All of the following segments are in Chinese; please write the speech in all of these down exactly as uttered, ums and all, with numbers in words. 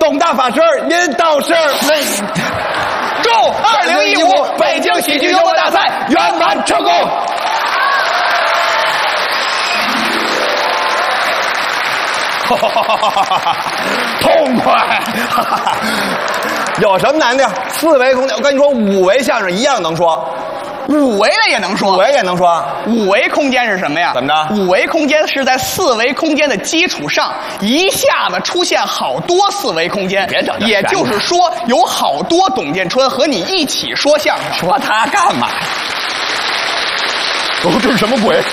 重大法事您倒是。 祝二零一五北京喜剧幽默大赛圆满成功。 痛快！有什么难的？四维空间，我跟你说，五维相声一样能说。 五维的也能说， 五维也能说。 五维空间是什么呀？ 怎么着？ 五维空间是在四维空间的基础上，一下子出现好多四维空间。 别整这， 也就是说，有好多董建春和你一起说相声。 说他干嘛？哦，这是什么鬼？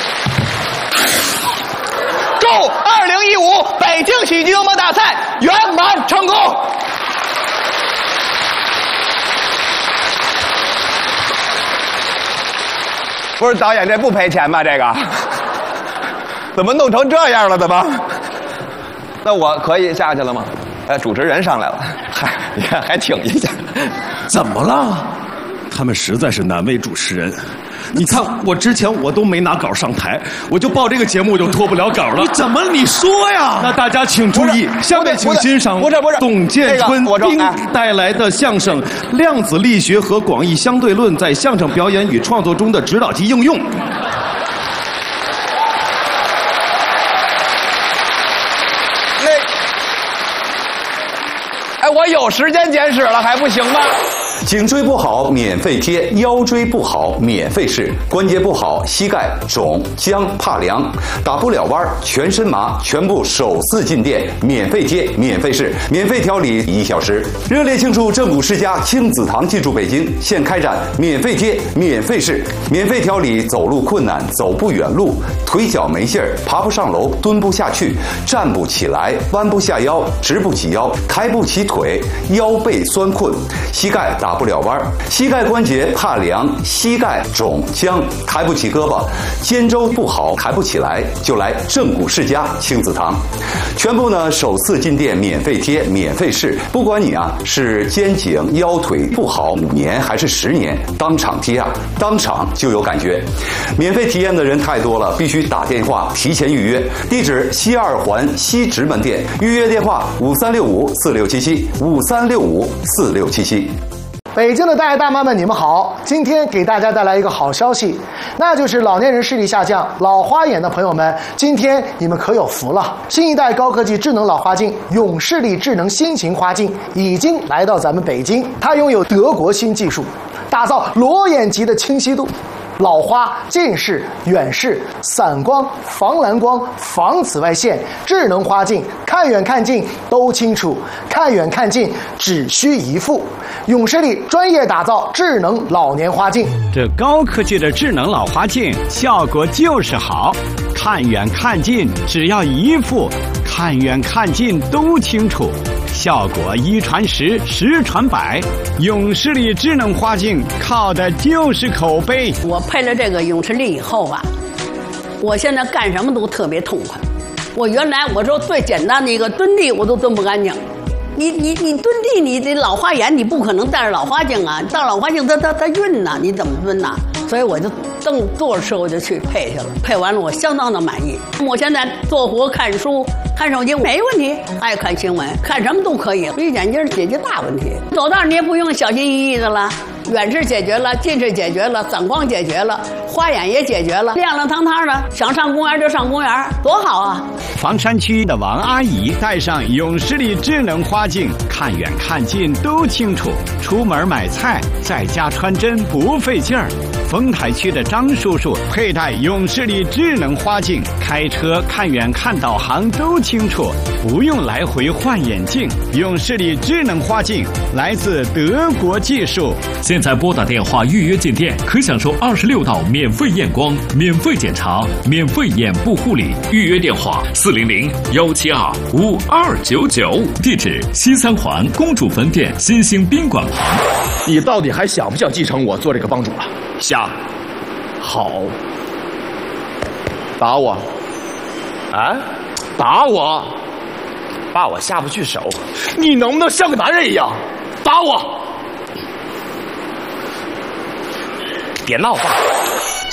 祝二零一五北京喜剧幽默大赛圆满成功。 不是导演，这不赔钱吧？这个怎么弄成这样了？怎么？那我可以下去了吗？哎，主持人上来了，嗨，你看还挺一下。 怎么了？他们实在是难为主持人。你看，我之前我都没拿稿上台，我就报这个节目就脱不了稿了。你怎么？你说呀？那大家请注意，下面请欣赏不是不是董建春丁带来的相声《量子力学和广义相对论在相声表演与创作中的指导及应用》。 那，哎，我有时间简史了，还不行吗？ 颈椎不好免费贴，腰椎不好免费试，关节不好膝盖肿僵怕凉，打不了弯全身麻，全部首次进店免费贴免费试，免费调理一小时。热烈庆祝正骨世家亲子堂进驻北京，现开展免费贴免费试，免费调理走路困难、走不远路、腿脚没劲儿、爬不上楼、蹲不下去、站不起来、弯不下腰、直不起腰、抬不起腿、腰背酸困、膝盖打不了弯，膝盖关节怕凉，膝盖肿僵，抬不起胳膊，肩周不好，抬不起来，就来正骨世家亲子堂。全部呢首次进店免费贴免费试，不管你啊是肩颈腰腿不好五年还是十年，当场贴啊，当场就有感觉。免费体验的人太多了，必须打电话提前预约。地址西二环西直门店，预约电话五三六五四六七七五三六五四六七七。 北京的大爷大妈们，你们好！今天给大家带来一个好消息，那就是老年人视力下降、老花眼的朋友们，今天你们可有福了！新一代高科技智能老花镜永视力智能新型花镜已经来到咱们北京，它拥有德国新技术，打造裸眼级的清晰度。老花、近视、远视、散光、防蓝光、防紫外线，智能花镜，看远看近都清楚，看远看近只需一副。永视力专业打造智能老年花镜， 这高科技的智能老花镜效果就是好，看远看近只要一副，看远看近都清楚，效果一传十，十传百。永视力智能花镜靠的就是口碑。 我配了这个永视力以后吧，我现在干什么都特别痛快。我原来我说最简单的一个蹲地我都蹲不干净，你你你蹲地，你这老花眼你不可能戴着老花镜啊，戴老花镜它它它晕呐，你怎么蹲呐？所以我就正坐着车我就去配去了，配完了我相当的满意。我现在做活看书看手机没问题，爱看新闻看什么都可以，一眼镜解决大问题。走道你也不用小心翼翼的了，远视解决了，近视解决了，散光解决了，花眼也解决了，亮亮堂堂的，想上公园就上公园，多好啊！ 房山区的王阿姨戴上永视力智能花镜，看远看近都清楚，出门买菜在家穿针不费劲儿。丰台区的张叔叔佩戴永视力智能花镜，开车看远看导航都清楚，不用来回换眼镜。永视力智能花镜来自德国技术。 现在拨打电话预约进店，可享受二十六道免费验光、免费检查、免费眼部护理。预约电话四零零幺七二五二九九，地址西三环公主坟店新兴宾馆旁。 你到底还想不想继承我做这个帮主了？ 想。 好。打我。啊？打我。爸，我下不去手。你能不能像个男人一样？打我。别闹，爸。